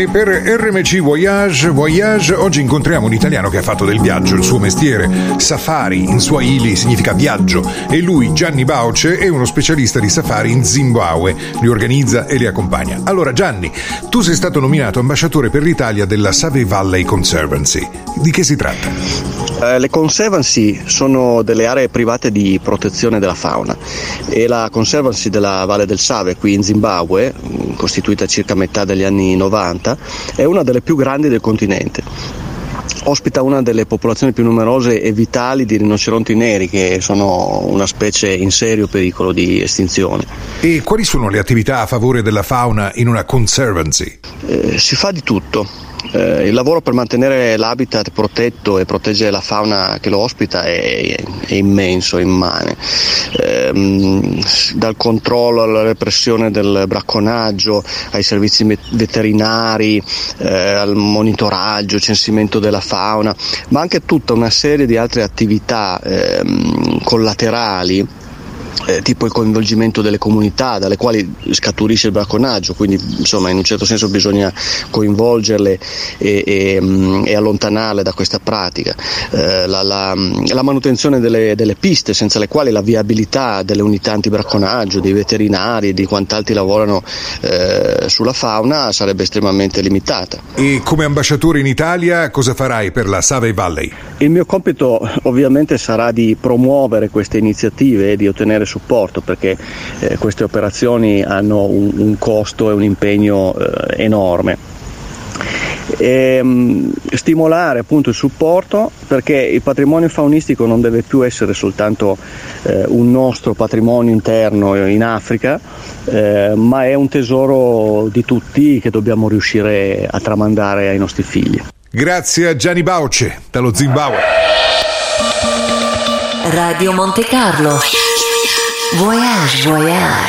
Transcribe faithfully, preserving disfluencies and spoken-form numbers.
E per R M C Voyage, Voyage, oggi incontriamo un italiano che ha fatto del viaggio il suo mestiere. Safari in Swahili significa viaggio e lui, Gianni Bauce, è uno specialista di safari in Zimbabwe, li organizza e li accompagna. Allora Gianni, tu sei stato nominato ambasciatore per l'Italia della Save Valley Conservancy. Di che si tratta? Eh, le Conservancy sono delle aree private di protezione della fauna e la Conservancy della Valle del Save qui in Zimbabwe, costituita circa a metà degli anni novanta, è una delle più grandi del continente. Ospita una delle popolazioni più numerose e vitali di rinoceronti neri, che sono una specie in serio pericolo di estinzione. E quali sono le attività a favore della fauna in una Conservancy? Eh, si fa di tutto. Eh, il lavoro per mantenere l'habitat protetto e proteggere la fauna che lo ospita è, è immenso, immane. Eh, dal controllo alla repressione del bracconaggio, ai servizi veterinari, eh, al monitoraggio, censimento della fauna, ma anche tutta una serie di altre attività eh, collaterali. Eh, tipo il coinvolgimento delle comunità dalle quali scaturisce il bracconaggio, quindi insomma in un certo senso bisogna coinvolgerle e, e, e allontanarle da questa pratica. Eh, la, la, la manutenzione delle, delle piste, senza le quali la viabilità delle unità antibracconaggio, dei veterinari e di quant'altri lavorano eh, sulla fauna sarebbe estremamente limitata. E come ambasciatore in Italia cosa farai per la Save Valley? Il mio compito ovviamente sarà di promuovere queste iniziative e di ottenere supporto, perché eh, queste operazioni hanno un, un costo e un impegno eh, enorme. E, um, stimolare appunto il supporto, perché il patrimonio faunistico non deve più essere soltanto eh, un nostro patrimonio interno in Africa, eh, ma è un tesoro di tutti che dobbiamo riuscire a tramandare ai nostri figli. Grazie a Gianni Bauce dallo Zimbabwe. Radio Monte Carlo. Voyage, voyage.